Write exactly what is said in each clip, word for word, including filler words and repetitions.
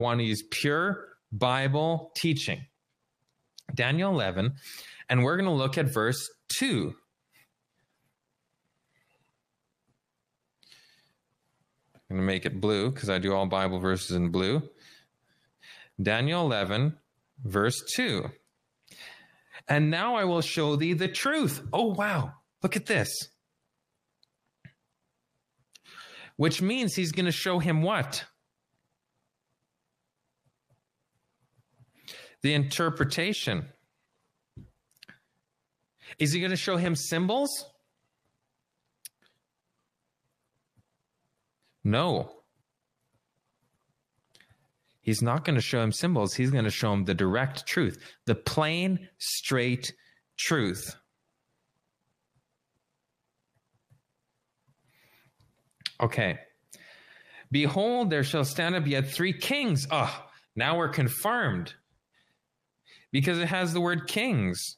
want to use pure Bible teaching. Daniel eleven, and we're going to look at verse two. I'm going to make it blue because I do all Bible verses in blue. Daniel eleven, verse two. And now I will show thee the truth. Oh, wow. Look at this. Which means he's going to show him what? The interpretation. Is he going to show him symbols? No. He's not going to show him symbols. He's going to show him the direct truth, the plain, straight truth. Okay. Behold, there shall stand up yet three kings. Oh, now we're confirmed because it has the word kings.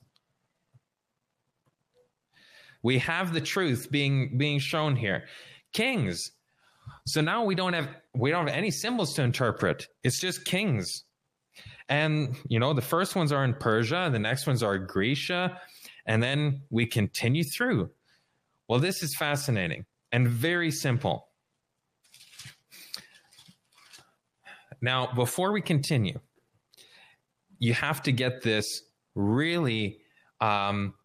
We have the truth being, being shown here. Kings. So now we don't have we don't have any symbols to interpret. It's just kings. And, you know, the first ones are in Persia, the next ones are Grecia, and then we continue through. Well, this is fascinating and very simple. Now, before we continue, you have to get this really, um,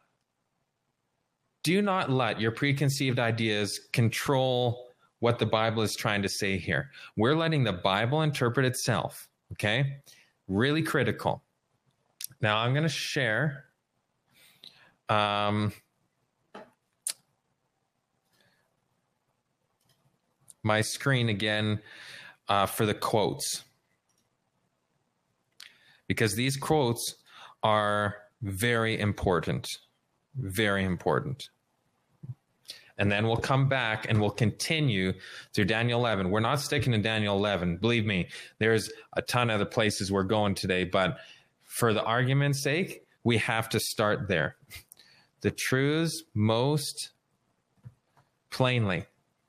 do not let your preconceived ideas control what the Bible is trying to say here. We're letting the Bible interpret itself, okay? Really critical. Now, I'm going to share um, my screen again uh, for the quotes, because these quotes are very important, very important. And then we'll come back and we'll continue through Daniel eleven. We're not sticking to Daniel eleven. Believe me, there's a ton of other places we're going today. But for the argument's sake, we have to start there. The truths most plainly.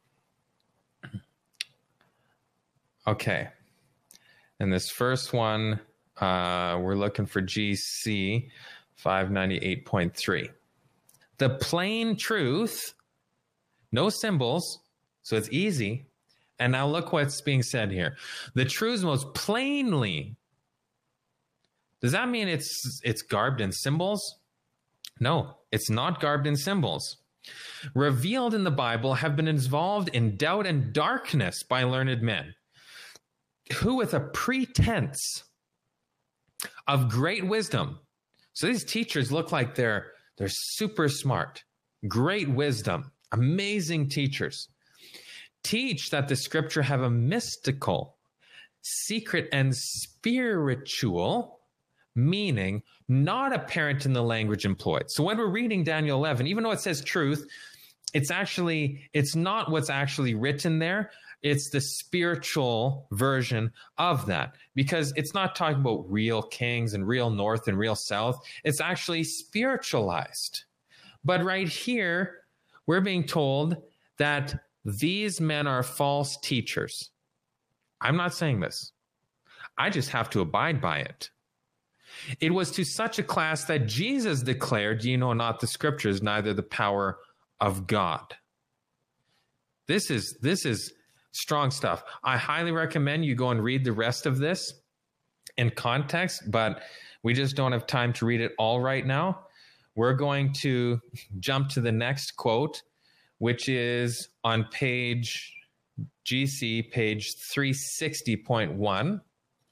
Okay. And this first one, uh, we're looking for G C five ninety-eight point three. The plain truth. No symbols, so it's easy. And now look what's being said here. The truth most plainly. Does that mean it's it's garbed in symbols? No, it's not garbed in symbols. Revealed in the Bible have been involved in doubt and darkness by learned men, who with a pretense of great wisdom. So these teachers look like they're they're super smart, great wisdom. Amazing teachers teach that the scripture have a mystical, secret, and spiritual meaning not apparent in the language employed. So when we're reading Daniel eleven, even though it says truth, it's actually, it's not what's actually written there. It's the spiritual version of that, because it's not talking about real kings and real north and real south. It's actually spiritualized. But right here, we're being told that these men are false teachers. I'm not saying this. I just have to abide by it. It was to such a class that Jesus declared, "Ye know not the scriptures, neither the power of God." This is, this is strong stuff. I highly recommend you go and read the rest of this in context, but we just don't have time to read it all right now. We're going to jump to the next quote, which is on page G C, page three sixty point one.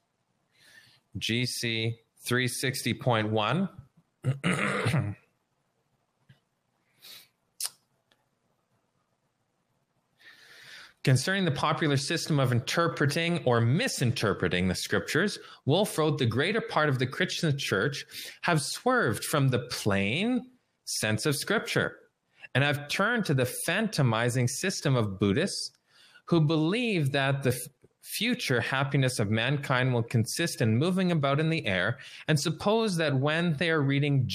G C three sixty point one. Concerning the popular system of interpreting or misinterpreting the scriptures, Wolf wrote, the greater part of the Christian church have swerved from the plain sense of scripture and have turned to the phantomizing system of Buddhists who believe that the future happiness of mankind will consist in moving about in the air and suppose that when they are reading